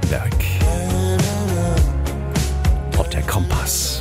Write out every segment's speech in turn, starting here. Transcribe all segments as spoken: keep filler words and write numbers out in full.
Nürnberg. Auf der Kompass.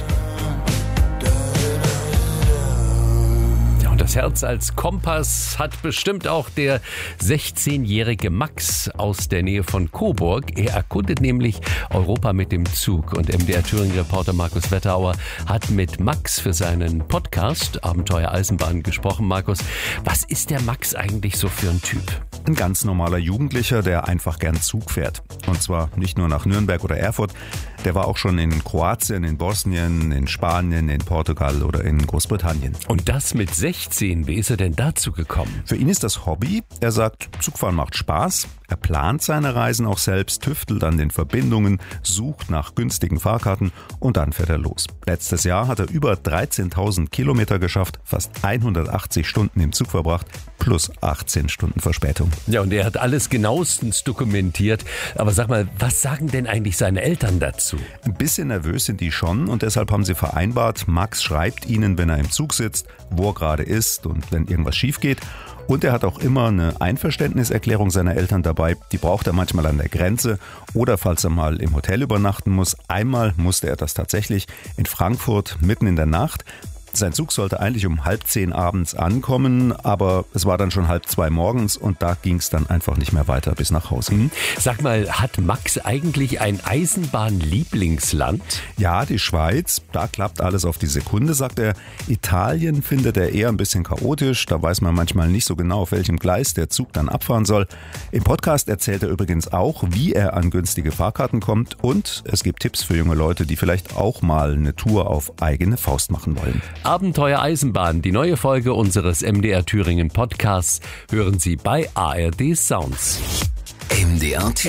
Das Herz als Kompass hat bestimmt auch der sechzehnjährige Max aus der Nähe von Coburg. Er erkundet nämlich Europa mit dem Zug. Und M D R Thüringen-Reporter Markus Wetterauer hat mit Max für seinen Podcast Abenteuer Eisenbahn gesprochen. Markus, was ist der Max eigentlich so für ein Typ? Ein ganz normaler Jugendlicher, der einfach gern Zug fährt. Und zwar nicht nur nach Nürnberg oder Erfurt. Der war auch schon in Kroatien, in Bosnien, in Spanien, in Portugal oder in Großbritannien. Und das mit sechzehn. Wie ist er denn dazu gekommen? Für ihn ist das Hobby. Er sagt, Zugfahren macht Spaß. Er plant seine Reisen auch selbst, tüftelt an den Verbindungen, sucht nach günstigen Fahrkarten und dann fährt er los. Letztes Jahr hat er über dreizehntausend Kilometer geschafft, fast hundertachtzig Stunden im Zug verbracht, plus achtzehn Stunden Verspätung. Ja, und er hat alles genauestens dokumentiert. Aber sag mal, was sagen denn eigentlich seine Eltern dazu? Ein bisschen nervös sind die schon und deshalb haben sie vereinbart, Max schreibt ihnen, wenn er im Zug sitzt, wo er gerade ist und wenn irgendwas schief geht. Und er hat auch immer eine Einverständniserklärung seiner Eltern dabei. Die braucht er manchmal an der Grenze oder falls er mal im Hotel übernachten muss. Einmal musste er das tatsächlich in Frankfurt mitten in der Nacht. Sein Zug sollte eigentlich um halb zehn abends ankommen, aber es war dann schon halb zwei morgens und da ging es dann einfach nicht mehr weiter bis nach Hause. Mhm. Sag mal, hat Max eigentlich ein Eisenbahn-Lieblingsland? Ja, die Schweiz. Da klappt alles auf die Sekunde, sagt er. Italien findet er eher ein bisschen chaotisch. Da weiß man manchmal nicht so genau, auf welchem Gleis der Zug dann abfahren soll. Im Podcast erzählt er übrigens auch, wie er an günstige Fahrkarten kommt und es gibt Tipps für junge Leute, die vielleicht auch mal eine Tour auf eigene Faust machen wollen. Abenteuer Eisenbahn, die neue Folge unseres M D R Thüringen Podcasts, hören Sie bei A R D Sounds. M D R